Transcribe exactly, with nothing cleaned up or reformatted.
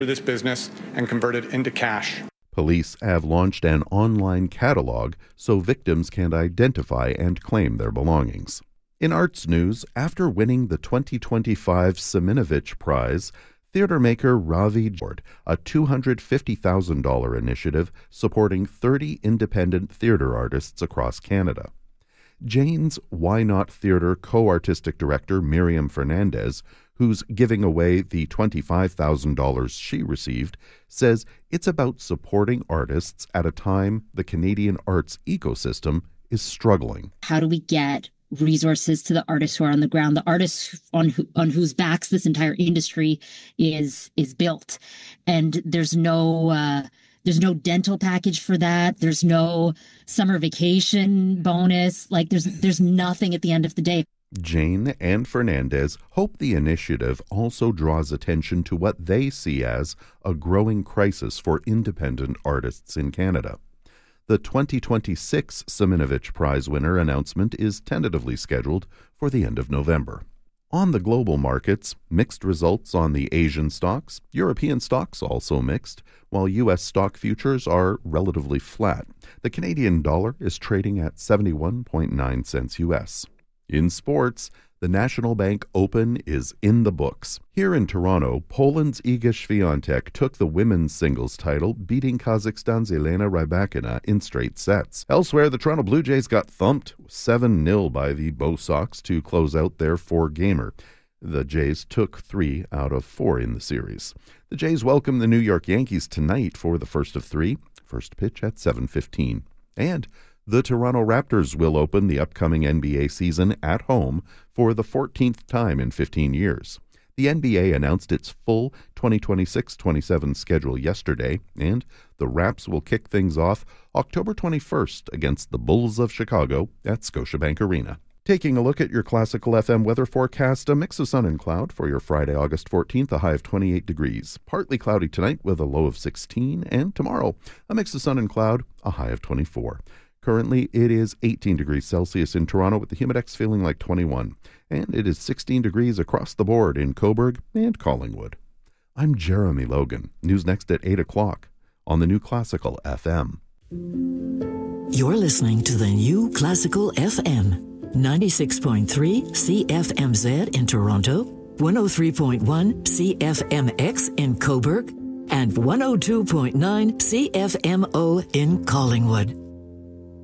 this business and convert it into cash. Police have launched an online catalog so victims can identify and claim their belongings. In arts news, after winning the twenty twenty-five Seminovich Prize, theater maker Ravi Jord, a two hundred fifty thousand dollars initiative supporting thirty independent theater artists across Canada. Jane's Why Not Theater co-artistic director Miriam Fernandez, who's giving away the twenty-five thousand dollars she received, says it's about supporting artists at a time the Canadian arts ecosystem is struggling. How do we get resources to the artists who are on the ground, the artists on who, on whose backs this entire industry is is built? And there's no uh, there's no dental package for that. There's no summer vacation bonus. Like there's there's nothing at the end of the day. Jane and Fernandez hope the initiative also draws attention to what they see as a growing crisis for independent artists in Canada. The twenty twenty-six Seminovich Prize winner announcement is tentatively scheduled for the end of November. On the global markets, mixed results on the Asian stocks. European stocks also mixed, while U S stock futures are relatively flat. The Canadian dollar is trading at seventy-one point nine cents U S. In sports, the National Bank Open is in the books. Here in Toronto, Poland's Iga Świątek took the women's singles title, beating Kazakhstan's Elena Rybakina in straight sets. Elsewhere, the Toronto Blue Jays got thumped seven nil by the Bo Sox to close out their four-gamer. The Jays took three out of four in the series. The Jays welcome the New York Yankees tonight for the first of three. First pitch at seven fifteen. And the Toronto Raptors will open the upcoming N B A season at home for the fourteenth time in fifteen years. The N B A announced its full twenty twenty-six twenty-seven schedule yesterday, and the Raps will kick things off October twenty-first against the Bulls of Chicago at Scotiabank Arena. Taking a look at your Classical F M weather forecast, a mix of sun and cloud for your Friday, August fourteenth, a high of twenty-eight degrees. Partly cloudy tonight with a low of sixteen, and tomorrow, a mix of sun and cloud, a high of twenty-four. Currently, it is eighteen degrees Celsius in Toronto with the Humidex feeling like twenty-one. And it is sixteen degrees across the board in Cobourg and Collingwood. I'm Jeremy Logan. News next at eight o'clock on the New Classical F M. You're listening to the New Classical F M. ninety-six point three C F M Z in Toronto, one oh three point one C F M X in Cobourg, and one oh two point nine C F M O in Collingwood.